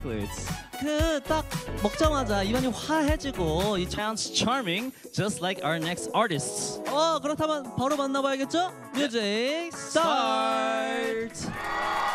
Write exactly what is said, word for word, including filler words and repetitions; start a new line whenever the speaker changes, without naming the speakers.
그 딱 먹자마자 입안이 화해지고 이 sounds charming, just like our next artists. 어 그렇다면 바로 만나봐야겠죠? 뮤직 스타트.